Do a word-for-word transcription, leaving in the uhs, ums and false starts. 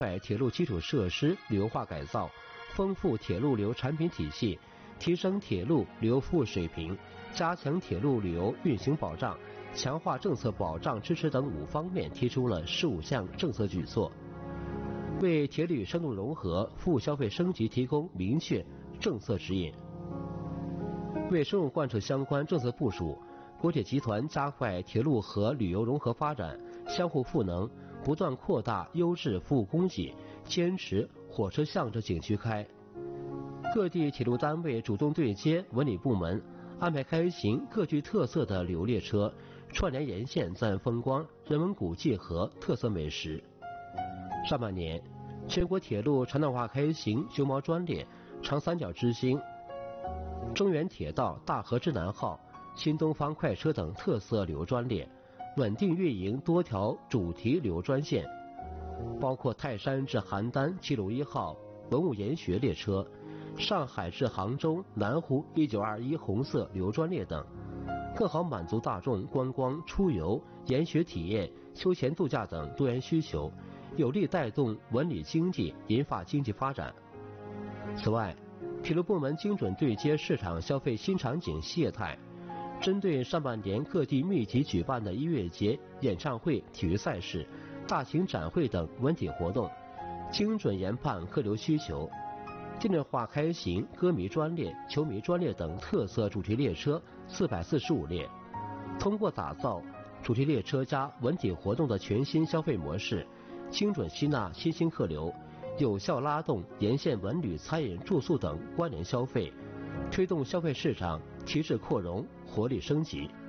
快铁路基础设施旅游化改造，丰富铁路旅游产品体系，提升铁路旅游服务水平，加强铁路旅游运行保障，强化政策保障支持等五方面提出了十五项政策举措，为铁旅深度融合、服务消费升级提供明确政策指引。为深入贯彻相关政策部署，国铁集团加快铁路和旅游融合发展，相互赋能，不断扩大优质服务供给，坚持火车向着景区开。各地铁路单位主动对接文旅部门，安排开行各具特色的旅游列车，串联沿线自然风光、人文古迹和特色美食。上半年，全国铁路常态化开行熊猫专列、长三角之星、中原铁道大河之南号、新东方快车等特色旅游专列，稳定运营多条主题旅游专线，包括泰山至邯郸七路一号文物研学列车、上海至杭州南湖一九二一红色旅游专列等，更好满足大众观光、出游、研学体验、休闲度假等多元需求，有力带动文旅经济、引发经济发展。此外，铁路部门精准对接市场消费新场景业态，针对上半年各地密集举办的音乐节、演唱会、体育赛事、大型展会等文体活动，精准研判客流需求，定制化开行歌迷专列、球迷专列等特色主题列车四百四十五列，通过打造主题列车加文体活动的全新消费模式，精准吸纳新兴客流，有效拉动沿线文旅、餐饮、住宿等关联消费，推动消费市场提质扩容、活力升级。